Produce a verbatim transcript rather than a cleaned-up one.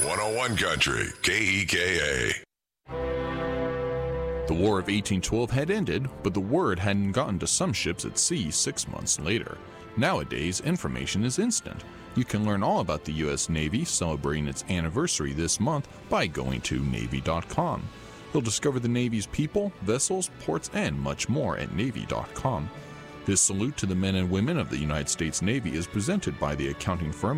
one oh one Country, K E K A. The War of eighteen twelve had ended, but the word hadn't gotten to some ships at sea six months later. Nowadays, information is instant. You can learn all about the U S Navy celebrating its anniversary this month by going to Navy dot com. You'll discover the Navy's people, vessels, ports, and much more at Navy dot com. This salute to the men and women of the United States Navy is presented by the accounting firm